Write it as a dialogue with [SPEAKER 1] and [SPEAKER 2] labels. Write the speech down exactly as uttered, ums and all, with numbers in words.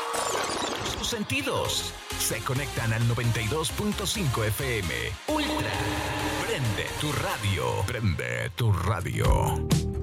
[SPEAKER 1] Tus sentidos se conectan al noventa y dos punto cinco F M. Ultra. Prende tu radio. Prende tu radio.